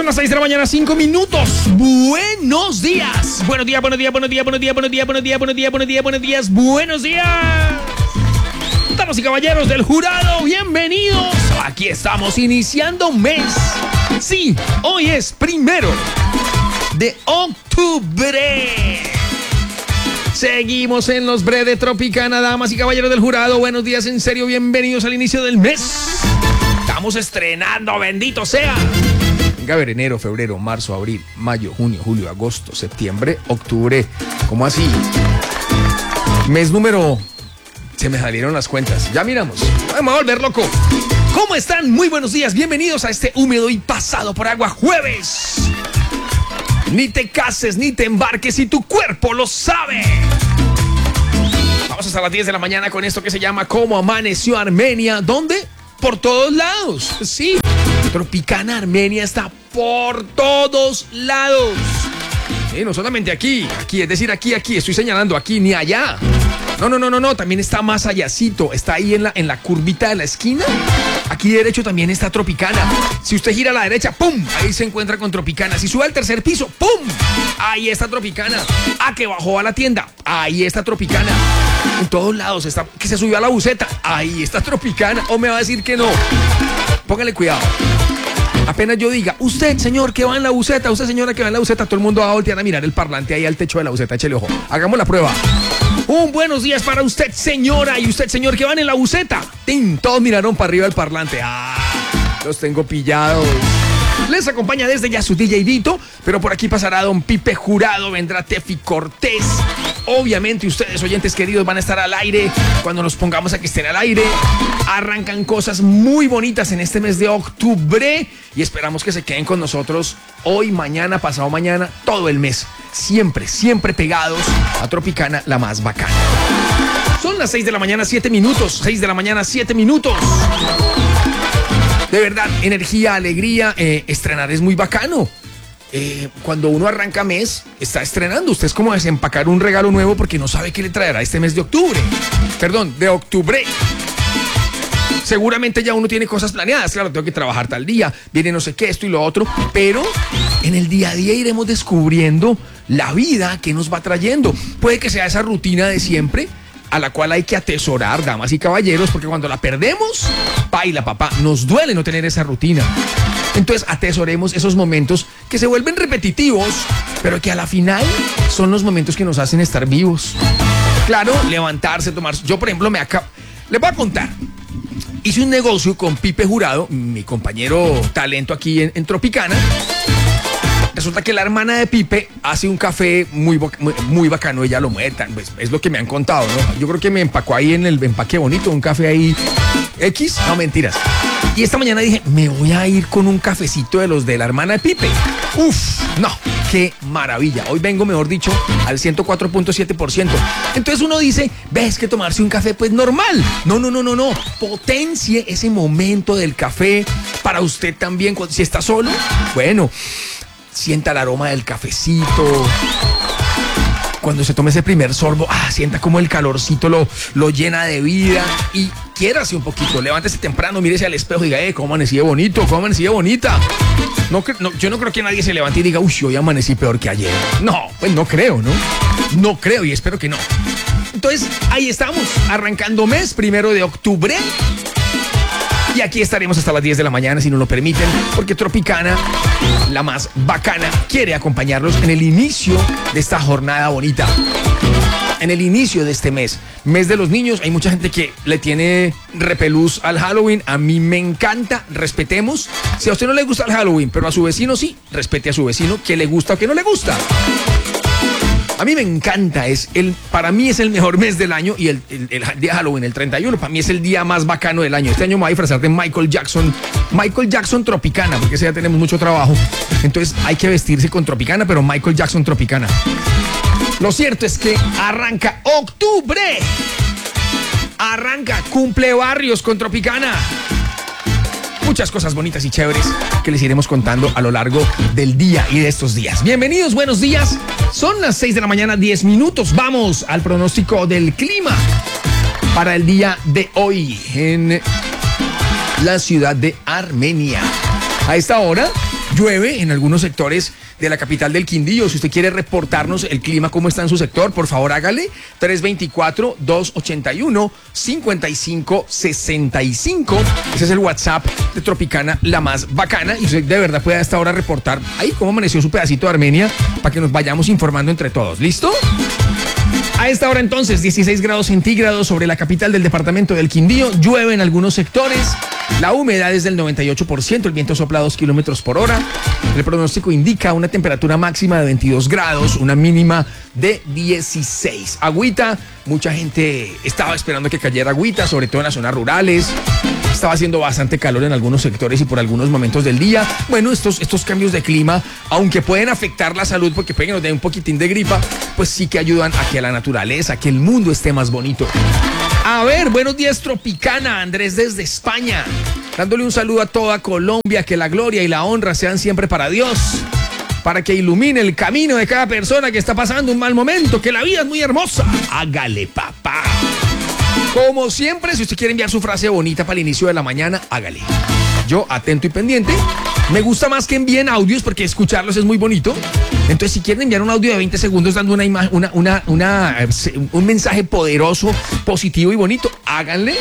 las 6 de la mañana, 5 minutos. Buenos días. Buenos días, buenos días, buenos días, buenos días, buenos días, buenos días, buenos días, buenos días, buenos días, buenos días. Damas y caballeros del jurado, bienvenidos. Aquí estamos iniciando mes. Sí, hoy es 1 de octubre. Seguimos en los bre de Tropicana, damas y caballeros del jurado. Buenos días, en serio, bienvenidos al inicio del mes. Estamos estrenando, bendito sea. Venga a ver, enero, febrero, marzo, abril, mayo, junio, julio, agosto, septiembre, octubre. ¿Cómo así? Mes número... Se me salieron las cuentas. Ya miramos. Vamos a volver loco. ¿Cómo están? Muy buenos días. Bienvenidos a este húmedo y pasado por agua jueves. Ni te cases, ni te embarques si tu cuerpo lo sabe. Vamos hasta las 10 de la mañana con esto que se llama ¿Cómo amaneció Armenia? ¿Dónde? Por todos lados. Sí. Tropicana Armenia está por todos lados. Sí, no solamente aquí, es decir, aquí, estoy señalando aquí, ni allá. No, también está más allácito, está ahí en la curvita de la esquina. Aquí derecho también está Tropicana. Si usted gira a la derecha, ¡pum! Ahí se encuentra con Tropicana. Si sube al tercer piso, ¡pum! Ahí está Tropicana. Que bajó a la tienda, ahí está Tropicana. En todos lados está, que se subió a la buseta, ahí está Tropicana. ¿O me va a decir que no? Póngale cuidado. Apenas yo diga, usted, señor, que va en la buseta, usted, señora, que va en la buseta, todo el mundo va a voltear a mirar el parlante ahí al techo de la buseta. Échale ojo. Hagamos la prueba. Un buenos días para usted, señora, y usted, señor, que van en la buseta. ¡Tin! Todos miraron para arriba el parlante. Los tengo pillados. Les acompaña desde ya su DJ Dito, pero por aquí pasará Don Pipe Jurado, vendrá Tefi Cortés. Obviamente ustedes, oyentes queridos, van a estar al aire cuando nos pongamos a que estén al aire. Arrancan cosas muy bonitas en este mes de octubre y esperamos que se queden con nosotros hoy, mañana, pasado mañana, todo el mes. Siempre, siempre pegados a Tropicana, la más bacana. Son las 6 de la mañana, 7 minutos. 6 de la mañana, 7 minutos. De verdad, energía, alegría, estrenar es muy bacano. Cuando uno arranca mes, está estrenando. Usted es como desempacar un regalo nuevo porque no sabe qué le traerá este mes de octubre. Perdón, de octubre. Seguramente ya uno tiene cosas planeadas. Claro, tengo que trabajar tal día, viene no sé qué, esto y lo otro. Pero en el día a día iremos descubriendo la vida que nos va trayendo. Puede que sea esa rutina de siempre, a la cual hay que atesorar, damas y caballeros, porque cuando la perdemos, baila papá, nos duele no tener esa rutina. Entonces atesoremos esos momentos que se vuelven repetitivos, pero que a la final son los momentos que nos hacen estar vivos. Claro, levantarse, tomarse. Yo, por ejemplo, les voy a contar. Hice un negocio con Pipe Jurado, mi compañero talento aquí en Tropicana. Resulta que la hermana de Pipe hace un café muy bacano, ella lo muerta, pues es lo que me han contado, ¿no? Yo creo que me empacó ahí en el empaque bonito, un café ahí X, no mentiras. Y esta mañana dije, me voy a ir con un cafecito de los de la hermana de Pipe. Uf, no, qué maravilla. Hoy vengo, mejor dicho, al 104.7%. Entonces uno dice, ves que tomarse un café pues normal. No. Potencie ese momento del café para usted también, si está solo. Bueno, sienta el aroma del cafecito. Cuando se tome ese primer sorbo, sienta como el calorcito lo llena de vida. Y quiérase un poquito, levántese temprano, mírese al espejo y diga, cómo amanecí de bonito, cómo amanecí de bonita. Yo no creo que nadie se levante y diga, uy, hoy amanecí peor que ayer. No, pues no creo, ¿no? No creo y espero que no. Entonces, ahí estamos, arrancando mes, 1 de octubre. Y aquí estaremos hasta las 10 de la mañana, si nos lo permiten, porque Tropicana, la más bacana, quiere acompañarlos en el inicio de esta jornada bonita. En el inicio de este mes de los niños. Hay mucha gente que le tiene repelús al Halloween. A mí me encanta, respetemos. Si a usted no le gusta el Halloween, pero a su vecino sí, respete a su vecino, que le gusta o que no le gusta. A mí me encanta, para mí es el mejor mes del año y el día de Halloween, el 31, para mí es el día más bacano del año. Este año me voy a disfrazar de Michael Jackson Tropicana, porque ese día tenemos mucho trabajo. Entonces hay que vestirse con Tropicana, pero Michael Jackson Tropicana. Lo cierto es que arranca octubre. Cumple barrios con Tropicana. Muchas cosas bonitas y chéveres que les iremos contando a lo largo del día y de estos días. Bienvenidos, buenos días. Son las 6 de la mañana, 10 minutos. Vamos al pronóstico del clima para el día de hoy en la ciudad de Armenia. A esta hora llueve en algunos sectores de la capital del Quindío. Si usted quiere reportarnos el clima, cómo está en su sector, por favor hágale. 324-281-5565. Ese es el WhatsApp de Tropicana, la más bacana. Y usted de verdad puede a esta hora reportar ahí cómo amaneció su pedacito de Armenia para que nos vayamos informando entre todos. ¿Listo? A esta hora entonces, 16 grados centígrados sobre la capital del departamento del Quindío. Llueve en algunos sectores. La humedad es del 98%. El viento sopla a 2 kilómetros por hora. El pronóstico indica una temperatura máxima de 22 grados, una mínima de 16. Agüita, mucha gente estaba esperando que cayera agüita, sobre todo en las zonas rurales. Estaba haciendo bastante calor en algunos sectores y por algunos momentos del día. Bueno, estos cambios de clima, aunque pueden afectar la salud porque pueden que nos den un poquitín de gripa, pues sí que ayudan a que la naturaleza, que el mundo esté más bonito. A ver, buenos días Tropicana, Andrés desde España, dándole un saludo a toda Colombia, que la gloria y la honra sean siempre para Dios, para que ilumine el camino de cada persona que está pasando un mal momento, que la vida es muy hermosa. Hágale, papá. Como siempre, si usted quiere enviar su frase bonita para el inicio de la mañana, hágale. Yo, atento y pendiente. Me gusta más que envíen audios porque escucharlos es muy bonito. Entonces, si quieren enviar un audio de 20 segundos dando un mensaje poderoso, positivo y bonito, háganle.